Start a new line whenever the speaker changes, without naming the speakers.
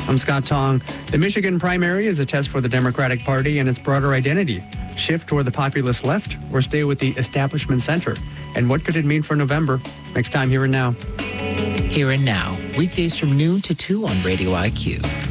I'm Scott Tong. The Michigan primary is a test for the Democratic Party and its broader identity. Shift toward the populist left or stay with the establishment center? And what could it mean for November? Next time, Here and Now.
Here and Now, weekdays from noon to 2 on Radio IQ.